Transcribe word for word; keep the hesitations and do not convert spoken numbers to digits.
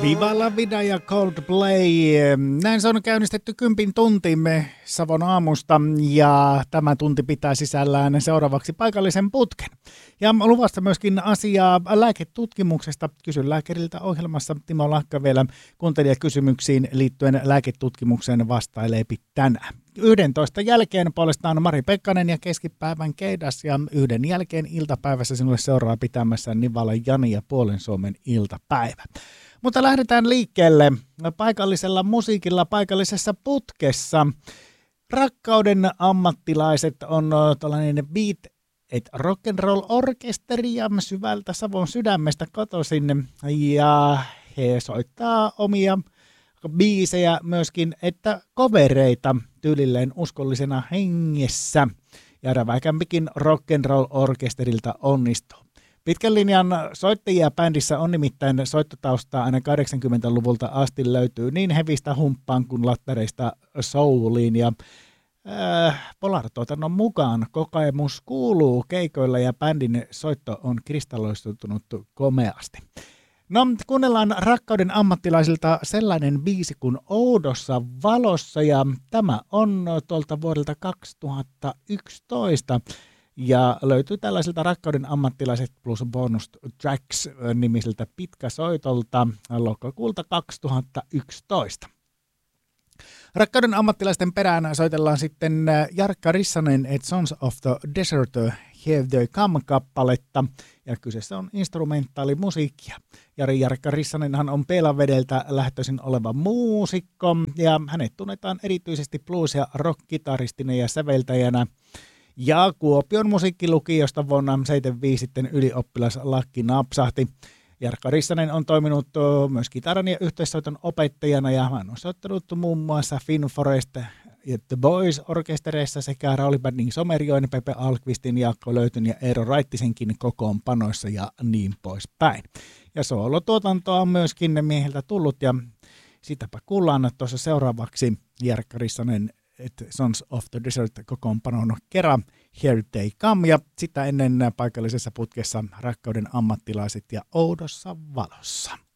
Viva la vida ja Coldplay. Näin se on käynnistetty kympin tuntimme Savon aamusta ja tämä tunti pitää sisällään seuraavaksi paikallisen putken. Ja luvasta myöskin asiaa lääketutkimuksesta. Kysyn lääkäriltä ohjelmassa. Timo Lakka vielä kuuntelijakysymyksiin liittyen lääketutkimukseen vastailee tänään. yhdentoista jälkeen puolestaan Mari Pekkanen ja keskipäivän Keidas ja yhden jälkeen iltapäivässä sinulle seuraa pitämässä Nivala Jani ja Puolen Suomen iltapäivä. Mutta lähdetään liikkeelle paikallisella musiikilla, paikallisessa putkessa. Rakkauden ammattilaiset on tällainen beat et rock'n'roll orkesteri ja syvältä Savon sydämestä kotoisin ja he soittaa omia biisejä myöskin, että covereita tyylilleen uskollisena hengessä ja räväkämpikin rock'n'roll orkesterilta onnistuu. Pitkän linjan soittajia bändissä on nimittäin soittotaustaa aina kahdeksankymmentäluvulta asti löytyy niin hevistä humppaan kuin lattareista souliin ja äh, Polar-tuotannon mukaan kokemus kuuluu keikoilla ja bändin soitto on kristalloistutunut komeasti. No, kuunnellaan rakkauden ammattilaisilta sellainen biisi kuin Oudossa valossa ja tämä on tuolta vuodelta kaksituhattayksitoista. Ja löytyy tällaisilta Rakkauden ammattilaiset plus bonus tracks nimiseltä pitkäsoitolta lokakuulta kaksituhattayksitoista. Rakkauden ammattilaisten perään soitellaan sitten Jarkka Rissanen et Sons of the Desert Here They Come-kappaletta ja kyseessä on instrumentaalimusiikkia. Jari Jarkka Rissanenhan on Pelavedeltä lähtöisin oleva muusikko ja hänet tunnetaan erityisesti blues- ja rock-kitaristina ja säveltäjänä. Ja Kuopion musiikkilukiosta vuonna seitsemänkymmentäviisi sitten ylioppilaslakki napsahti. Jarkka Rissanen on toiminut myös kitaran ja yhteissoiton opettajana ja hän on soittanut muun muassa Finn Forest ja The Boys-orkestereissa sekä Rauli Bandin Somerjoen, Pepe Alkvistin, Jaakko Löytyn ja Eero Raittisenkin kokoonpanoissa ja niin poispäin. Ja soolotuotantoa on myöskin mieheltä tullut ja sitäpä kuullaan tuossa seuraavaksi Jarkka Rissanen et Sons of the Desert kokoonpanon kerran Here They Come ja sitä ennen paikallisessa putkessa Rakkauden ammattilaiset ja Oudossa valossa.